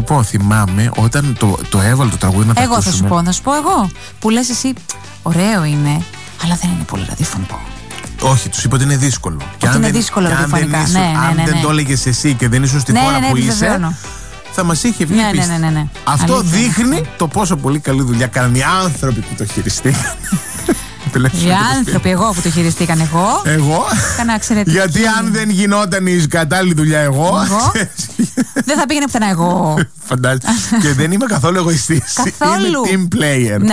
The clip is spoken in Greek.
πω, θυμάμαι όταν το έβαλε το τραγούδι να τα ακούσουμε. Εγώ θα σου πω εγώ. Που λες εσύ, ωραίο είναι, αλλά δεν είναι πολύ ραδιοφωνικό. Όχι, τους είπα ότι είναι δύσκολο. Ότι είναι δύσκολο ραδιοφωνικά. Αν δεν το έλεγες εσύ και δεν ήσουν στη χώρα που είσαι, θα μας είχε βγει πίστη. Ναι. Αυτό δείχνει το πόσο πολύ καλή δουλειά κάνουν οι άνθρωποι που το χειριστήκαν. Οι άνθρωποι, εγώ που το χειριστήκαν εγώ. Γιατί αν δεν γινόταν η κατάλληλη δουλειά εγώ δεν θα πήγαινε πουθενά εγώ. Φαντάζομαι. Και δεν είμαι καθόλου εγωιστής. Είμαι team player.